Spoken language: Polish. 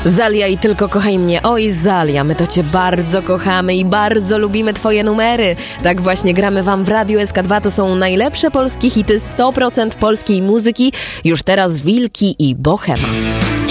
Zalia i Tylko kochaj mnie. Oj Zalia, my to cię bardzo kochamy i bardzo lubimy twoje numery. Tak właśnie gramy wam w Radiu SK2. To są najlepsze polskie hity, 100% polskiej muzyki. Już teraz Wilki i Bohema.